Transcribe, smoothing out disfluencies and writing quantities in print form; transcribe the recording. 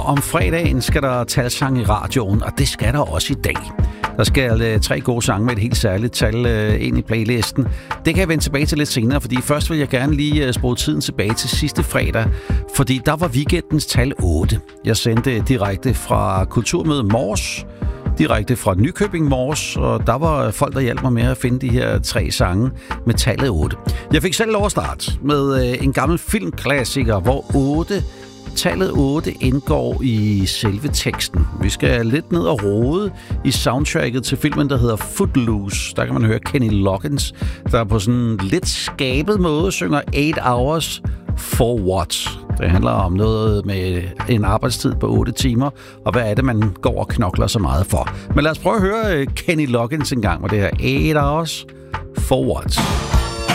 Og om fredagen skal der talsang i radioen, og det skal der også i dag. Der skal 3 gode sange med et helt særligt tal ind i playlisten. Det kan jeg vende tilbage til lidt senere, fordi først vil jeg gerne lige spole tiden tilbage til sidste fredag, fordi der var weekendens tal 8. Jeg sendte direkte fra Kulturmøde Mors, direkte fra Nykøbing Mors, og der var folk, der hjalp mig med at finde de her 3 sange med tallet 8. Jeg fik selv lov at starte med en gammel filmklassiker, hvor tallet 8 indgår i selve teksten. Vi skal lidt ned og rode i soundtracket til filmen, der hedder Footloose. Der kan man høre Kenny Loggins, der på sådan en lidt skabet måde synger 8 hours for what? Det handler om noget med en arbejdstid på 8 timer, og hvad er det, man går og knokler så meget for. Men lad os prøve at høre Kenny Loggins en gang med det her 8 hours for what?